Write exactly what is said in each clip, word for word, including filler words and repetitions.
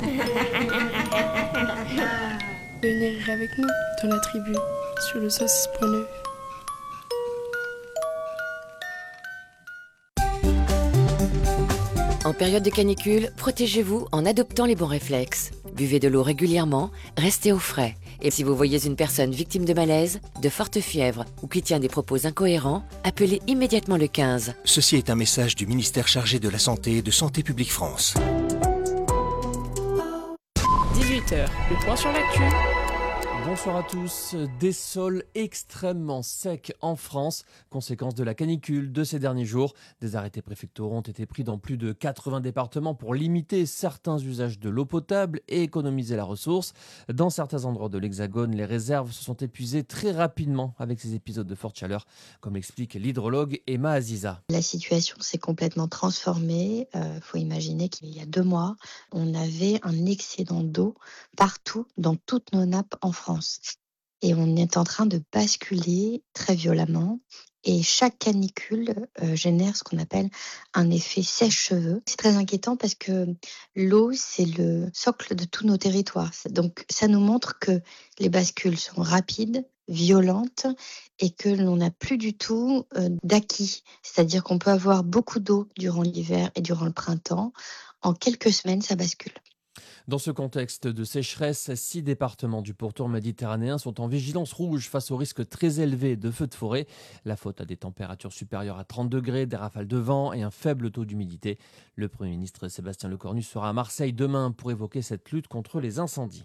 Venez rire avec nous dans la tribu sur le cent six point neuf. En période de canicule, protégez-vous en adoptant les bons réflexes. Buvez de l'eau régulièrement, restez au frais. Et si vous voyez une personne victime de malaise, de forte fièvre ou qui tient des propos incohérents, appelez immédiatement le quinze. Ceci est un message du ministère chargé de la Santé et de Santé publique France. dix-huit heures, le point sur l'actu. Bonsoir à tous. Des sols extrêmement secs en France, conséquence de la canicule de ces derniers jours. Des arrêtés préfectoraux ont été pris dans plus de quatre-vingts départements pour limiter certains usages de l'eau potable et économiser la ressource. Dans certains endroits de l'Hexagone, les réserves se sont épuisées très rapidement avec ces épisodes de forte chaleur, comme l'explique l'hydrologue Emma Aziza. La situation s'est complètement transformée. Il euh, faut imaginer qu'il y a deux mois, on avait un excédent d'eau partout dans toutes nos nappes en France. Et on est en train de basculer très violemment. Et chaque canicule euh, génère ce qu'on appelle un effet sèche-cheveux. C'est très inquiétant parce que l'eau, c'est le socle de tous nos territoires. Donc ça nous montre que les bascules sont rapides, violentes et que l'on n'a plus du tout euh, d'acquis. C'est-à-dire qu'on peut avoir beaucoup d'eau durant l'hiver et durant le printemps. En quelques semaines, ça bascule. Dans ce contexte de sécheresse, six départements du pourtour méditerranéen sont en vigilance rouge face au risque très élevé de feux de forêt. La faute à des températures supérieures à trente degrés, des rafales de vent et un faible taux d'humidité. Le Premier ministre Sébastien Lecornu sera à Marseille demain pour évoquer cette lutte contre les incendies.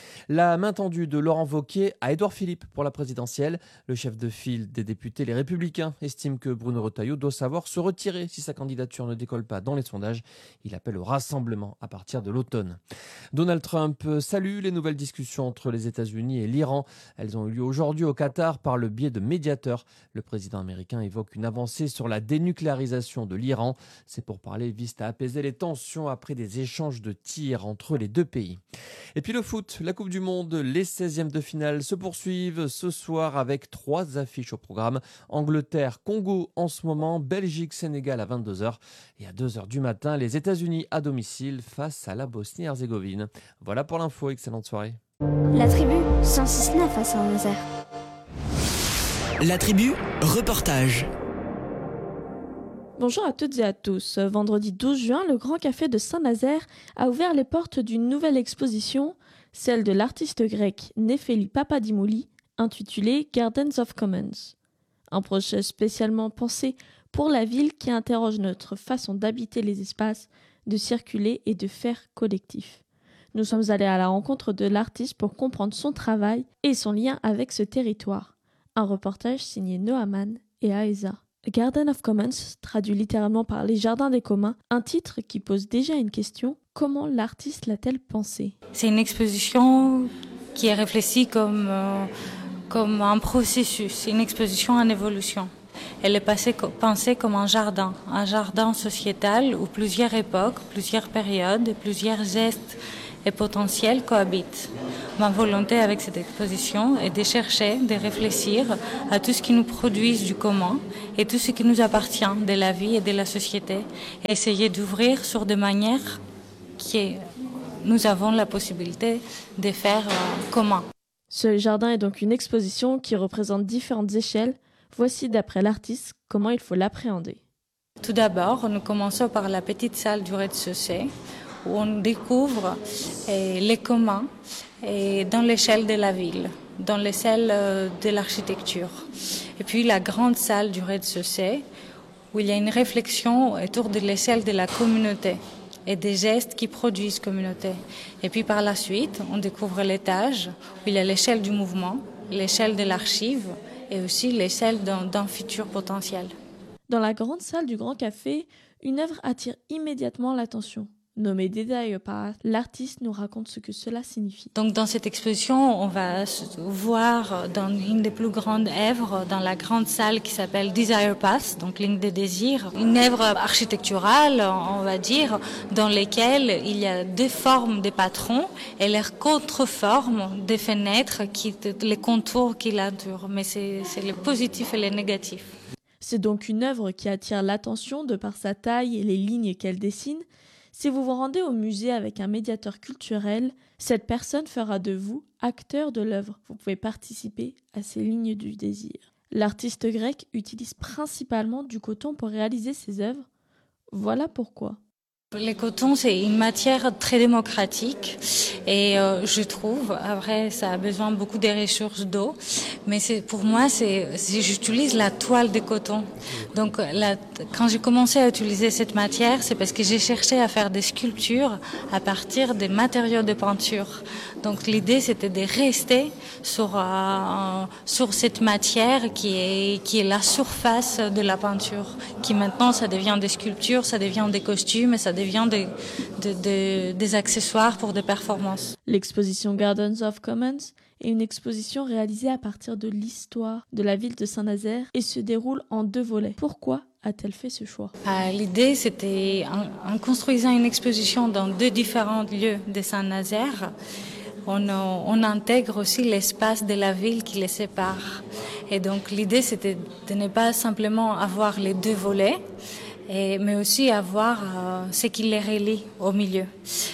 La main tendue de Laurent Wauquiez à Édouard Philippe pour la présidentielle. Le chef de file des députés Les Républicains estime que Bruno Retailleau doit savoir se retirer si sa candidature ne décolle pas dans les sondages. Il appelle au rassemblement à partir de l'automne. Donald Trump salue les nouvelles discussions entre les États-Unis et l'Iran. Elles ont eu lieu aujourd'hui au Qatar par le biais de médiateurs. Le président américain évoque une avancée sur la dénucléarisation de l'Iran. Ces pourparlers visent à apaiser les tensions après des échanges de tirs entre les deux pays. Et puis le foot, la Coupe du Monde, les seizièmes de finale se poursuivent ce soir avec trois affiches au programme. Angleterre, Congo en ce moment, Belgique, Sénégal à vingt-deux heures. Et à deux heures du matin, les États-Unis à domicile face à la Bosnie-Herzégovine. Voilà pour l'info, excellente soirée. La tribu cent six virgule neuf à Saint-Nazaire. La tribu, reportage. Bonjour à toutes et à tous. Vendredi douze juin, le Grand Café de Saint-Nazaire a ouvert les portes d'une nouvelle exposition, celle de l'artiste grec Néfélie Papadimouli, intitulée Gardens of Commons. Un projet spécialement pensé pour la ville qui interroge notre façon d'habiter les espaces, de circuler et de faire collectif. Nous sommes allés à la rencontre de l'artiste pour comprendre son travail et son lien avec ce territoire. Un reportage signé Noaman et Aesa. Garden of Commons, traduit littéralement par les jardins des communs, un titre qui pose déjà une question: comment l'artiste l'a-t-elle pensé? C'est une exposition qui est réfléchie comme, euh, comme un processus, une exposition en évolution. Elle est passée, pensée comme un jardin, un jardin sociétal où plusieurs époques, plusieurs périodes, plusieurs gestes et potentiels cohabitent. Ma volonté avec cette exposition est de chercher, de réfléchir à tout ce qui nous produit du commun et tout ce qui nous appartient de la vie et de la société, et essayer d'ouvrir sur des manières que nous avons la possibilité de faire euh, commun. Ce jardin est donc une exposition qui représente différentes échelles. Voici, d'après l'artiste, comment il faut l'appréhender. Tout d'abord, nous commençons par la petite salle du rez-de-chaussée, où on découvre eh, les communs eh, dans l'échelle de la ville, dans l'échelle euh, de l'architecture. Et puis la grande salle du rez-de-chaussée, où il y a une réflexion autour de l'échelle de la communauté et des gestes qui produisent communauté. Et puis par la suite, on découvre l'étage, où il y a l'échelle du mouvement, l'échelle de l'archive et aussi l'échelle d'un, d'un futur potentiel. Dans la grande salle du Grand Café, une œuvre attire immédiatement l'attention. Nommé Desire Path, l'artiste nous raconte ce que cela signifie. Donc dans cette exposition, on va voir dans une des plus grandes œuvres, dans la grande salle qui s'appelle Desire Path, donc ligne des désirs, une œuvre architecturale, on va dire, dans laquelle il y a deux formes de patrons et leurs contreformes des fenêtres, qui, les contours qui l'entourent. Mais c'est, c'est le positif et le négatif. C'est donc une œuvre qui attire l'attention de par sa taille et les lignes qu'elle dessine. Si vous vous rendez au musée avec un médiateur culturel, cette personne fera de vous acteur de l'œuvre. Vous pouvez participer à ces lignes du désir. L'artiste grec utilise principalement du coton pour réaliser ses œuvres. Voilà pourquoi. Le coton, c'est une matière très démocratique et euh, je trouve, après ça a besoin beaucoup de ressources d'eau, mais c'est, pour moi, c'est, c'est, j'utilise la toile de coton. Donc la, quand j'ai commencé à utiliser cette matière, c'est parce que j'ai cherché à faire des sculptures à partir des matériaux de peinture. Donc l'idée, c'était de rester sur, euh, sur cette matière qui est, qui est la surface de la peinture, qui maintenant, ça devient des sculptures, ça devient des costumes et ça devient devient des, des, des, des accessoires pour des performances. L'exposition Gardens of Commons est une exposition réalisée à partir de l'histoire de la ville de Saint-Nazaire et se déroule en deux volets. Pourquoi a-t-elle fait ce choix ? euh, L'idée, c'était, en, en construisant une exposition dans deux différents lieux de Saint-Nazaire, on, on intègre aussi l'espace de la ville qui les sépare. Et donc l'idée, c'était de ne pas simplement avoir les deux volets, Et, mais aussi avoir euh, ce qui les relie au milieu.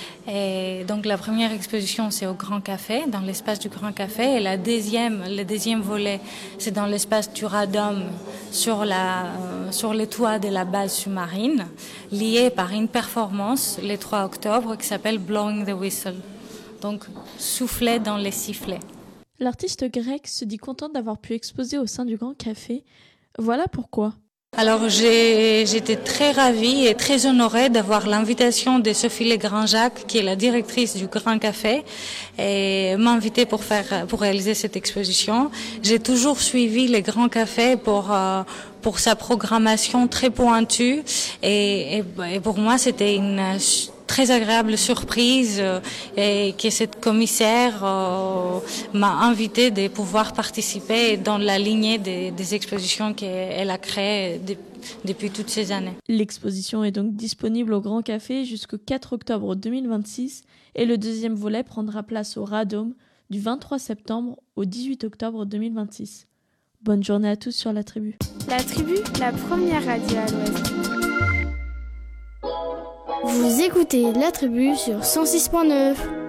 Et donc la première exposition, c'est au Grand Café, dans l'espace du Grand Café, et la deuxième, le deuxième volet, c'est dans l'espace du Radom, sur, la, euh, sur le toit de la base sous-marine, lié par une performance le trois octobre qui s'appelle Blowing the Whistle, donc souffler dans les sifflets. L'artiste grec se dit content d'avoir pu exposer au sein du Grand Café. Voilà pourquoi. Alors j'ai, j'étais très ravie et très honorée d'avoir l'invitation de Sophie Legrand-Jacques, qui est la directrice du Grand Café, et m'inviter pour faire, pour réaliser cette exposition. J'ai toujours suivi le Grand Café pour euh, pour sa programmation très pointue, et, et, et pour moi c'était une très agréable surprise euh, et que cette commissaire euh, m'a invité de pouvoir participer dans la lignée des, des expositions qu'elle a créées de, depuis toutes ces années. L'exposition est donc disponible au Grand Café jusqu'au quatre octobre deux mille vingt-six et le deuxième volet prendra place au Radom du vingt-trois septembre au dix-huit octobre deux mille vingt-six. Bonne journée à tous sur La Tribu. La Tribu, la première radio à l'Ouest. Vous écoutez La Tribu sur cent six point neuf.